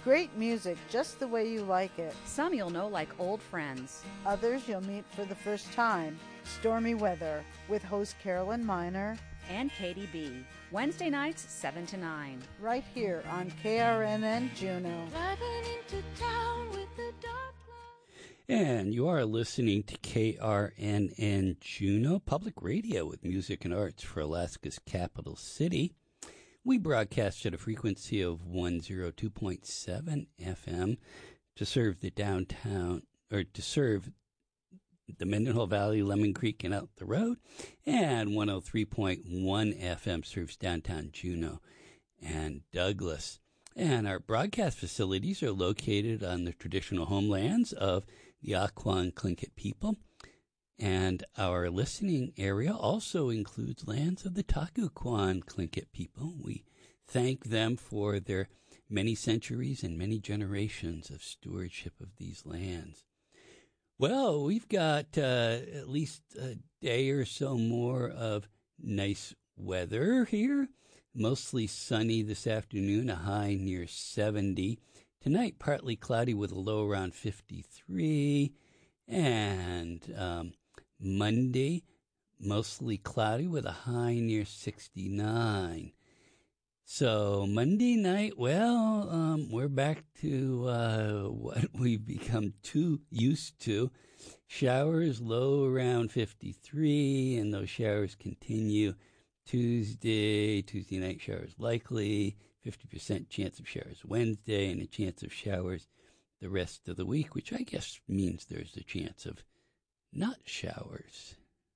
Great music just the way you like it. Some you'll know like old friends. Others you'll meet for the first time. Stormy Weather with host Carolyn Miner and Katie B. Wednesday nights 7 to 9. Right here on KRNN Juneau. Driving into town with the dark clouds. And you are listening to KRNN Juneau Public Radio with music and arts for Alaska's capital city. We broadcast at a frequency of 102.7 FM to serve the downtown, or to serve the Mendenhall Valley, Lemon Creek, and out the road, and 103.1 FM serves downtown Juneau and Douglas. And our broadcast facilities are located on the traditional homelands of the Aquan Tlingit people, and our listening area also includes lands of the Takuquan Tlingit people. We thank them for their many centuries and many generations of stewardship of these lands. Well, we've got at least a day or so more of nice weather here. Mostly sunny this afternoon, a high near 70. Tonight, partly cloudy with a low around 53. And Monday, mostly cloudy with a high near 69. So Monday night, well, we're back to what we've become too used to. Showers low around 53, and those showers continue Tuesday night showers likely, 50% chance of showers Wednesday, and a chance of showers the rest of the week, which I guess means there's a chance of not showers.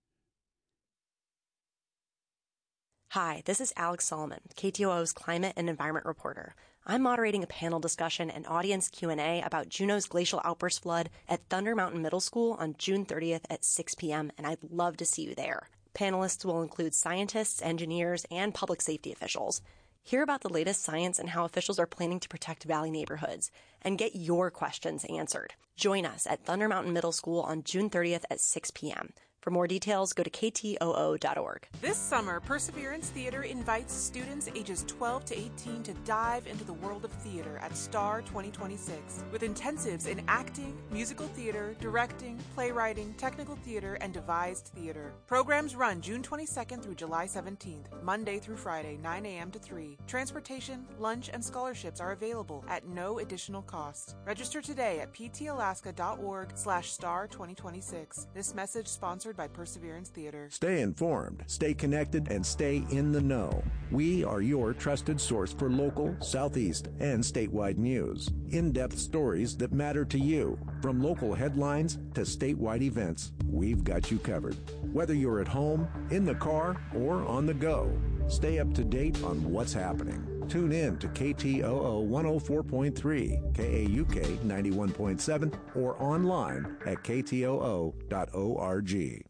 Hi, this is Alex Solomon, KTOO's climate and environment reporter. I'm moderating a panel discussion and audience Q&A about Juneau's glacial outburst flood at Thunder Mountain Middle School on June 30th at 6 p.m., and I'd love to see you there. Panelists will include scientists, engineers, and public safety officials. Hear about the latest science and how officials are planning to protect valley neighborhoods, and get your questions answered. Join us at Thunder Mountain Middle School on June 30th at 6 p.m. For more details, go to ktoo.org. This summer, Perseverance Theater invites students ages 12 to 18 to dive into the world of theater at STAR 2026 with intensives in acting, musical theater, directing, playwriting, technical theater, and devised theater. Programs run June 22nd through July 17th, Monday through Friday, 9 a.m. to 3. Transportation, lunch, and scholarships are available at no additional cost. Register today at ptalaska.org/STAR 2026. This message sponsored by Perseverance Theater. Stay informed, stay connected, and stay in the know. We are your trusted source for local, Southeast, and statewide news. In-depth stories that matter to you. From local headlines to statewide events, we've got you covered. Whether you're at home, in the car, or on the go, stay up to date on what's happening. Tune in to KTOO 104.3, KAUK 91.7, or online at ktoo.org.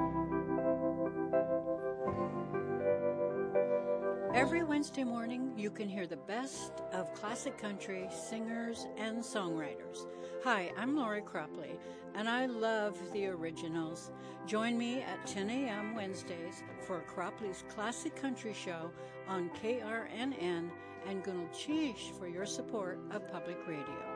Every Wednesday morning, you can hear the best of classic country singers and songwriters. Hi, I'm Lori Cropley, and I love the originals. Join me at 10 a.m. Wednesdays for Cropley's Classic Country Show on KRNN, and Gunal Chish for your support of public radio.